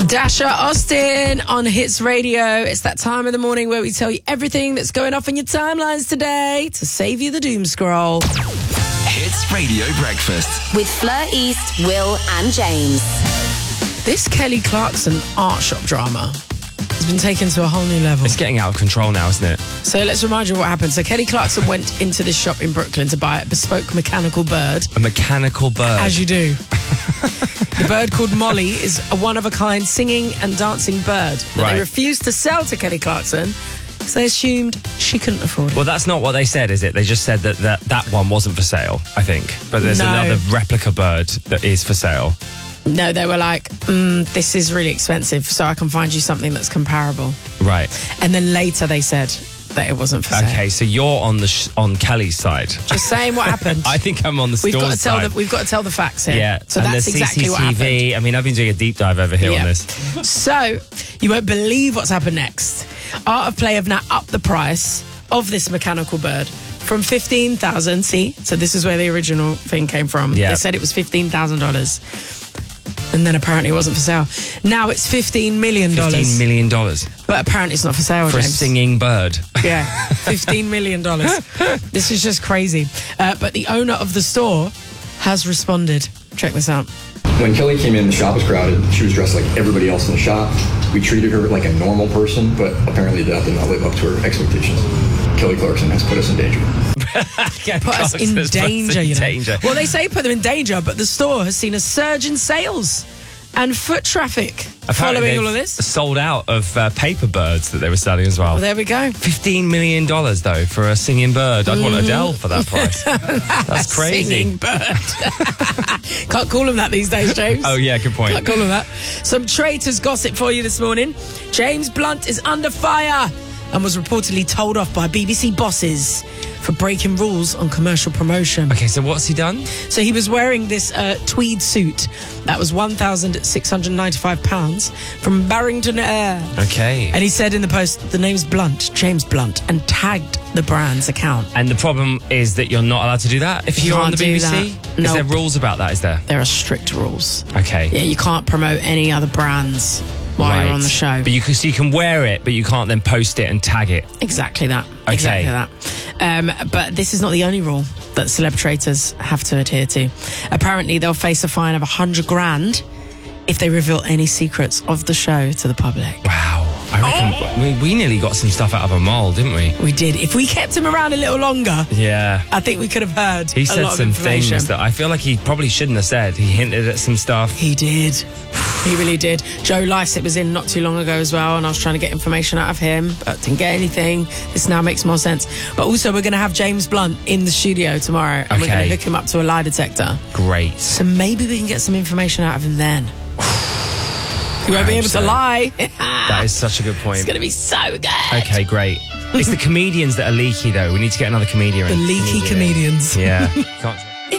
Dasha Austin on Hits Radio. It's that time of the morning where we tell you everything that's going off in your timelines today to save you the doom scroll. Hits Radio Breakfast with Fleur East, Will and James. This Kelly Clarkson art shop drama has been taken to a whole new level. It's getting out of control now, isn't it? So let's remind you what happened. So Kelly Clarkson went into this shop in Brooklyn to buy a bespoke mechanical bird. A mechanical bird? As you do. The bird called Molly is a one-of-a-kind singing and dancing bird that they refused to sell to Kelly Clarkson because they assumed she couldn't afford it. Well, that's not what they said, is it? They just said that one wasn't for sale, I think. But there's another replica bird that is for sale. No, they were like, this is really expensive, so I can find you something that's comparable. Right. And then later they said that it wasn't for sale. Okay, so you're on Kelly's side. Just saying what happened. I think I'm on the store's side. We've got to tell the facts here. Yeah, so and that's the exactly what happened. I mean, I've been doing a deep dive over here on this. So, you won't believe what's happened next. Art of Play have now upped the price of this mechanical bird from $15,000. See? So this is where the original thing came from. Yeah. They said it was $15,000. And then apparently it wasn't for sale. Now it's $15 million. $15 million. But apparently it's not for sale, for James. a singing bird. Yeah, $15 million. This is just crazy. But the owner of the store has responded. Check this out. When Kelly came in, the shop was crowded. She was dressed like everybody else in the shop. We treated her like a normal person, but apparently that did not live up to her expectations. Kelly Clarkson has put us in danger. Put us in danger, you know. Well, they say put them in danger, but the store has seen a surge in sales and foot traffic following all of this. Sold out of paper birds that they were selling as well. Well, there we go. $15 million, though, for a singing bird. I'd want Adele for that price. That's crazy. Singing bird. Can't call them that these days, James. Oh, yeah, good point. Can't call them that. Some traitors gossip for you this morning. James Blunt is under fire and was reportedly told off by BBC bosses for breaking rules on commercial promotion. Okay, so what's he done? So he was wearing this tweed suit that was £1,695 from Barrington Air. Okay. And he said in the post, the name's Blunt, James Blunt, and tagged the brand's account. And the problem is that you're not allowed to do that if you're on the BBC? Is there rules about that, is there? There are strict rules. Okay. Yeah, you can't promote any other brands while you're on the show. But you can wear it, but you can't then post it and tag it. Exactly that. Okay. Exactly that. But this is not the only rule that celeb traitors have to adhere to. Apparently, they'll face a fine of $100,000 if they reveal any secrets of the show to the public. Wow. I reckon we nearly got some stuff out of a mole, didn't we? We did. If we kept him around a little longer, I think we could have heard he said a lot of some information. things that I feel like he probably shouldn't have said. He hinted at some stuff. He did. He really did. Joe Lycett was in not too long ago as well, and I was trying to get information out of him, but didn't get anything. This now makes more sense. But also, we're going to have James Blunt in the studio tomorrow, and we're going to hook him up to a lie detector. Great. So maybe we can get some information out of him then. You won't be able to lie. That is such a good point. It's going to be so good. Okay, great. It's the comedians that are leaky, though. We need to get another comedian. The leaky comedians. Yeah. Can't